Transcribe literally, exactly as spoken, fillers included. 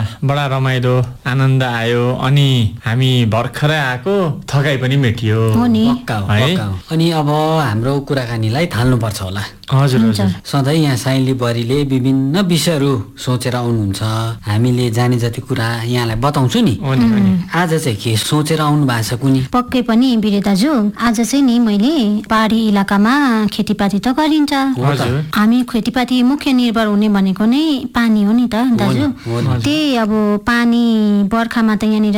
बडा रमाइलो आनन्द आयो अनि हामी भर्खरै आएको थकाइ पनि मेटियो पक्का हो पक्का हो। अनि अब हाम्रो कुराकानीलाई थाल्नुपर्छ होला। हजुर हजुर। सधैँ यहाँ साइली बरीले विभिन्न विषयहरू सोचेर आउनुहुन्छ, हामीले जाने जति कुरा यहाँलाई बताउँछु नि। आज चाहिँ के सोचेर आउनु भएको छ कुनी? पक्कै पनि वीर दाजु, आज चाहिँ नि मैले पहाडी इलाकामा खेतीपाती त गरिन्छ, हामी खेतीपाती मुख्य निर्भर हुने भनेको नै पानी हो नि त दाजु। त्यही अब पानी बर्खामा त यहाँनिर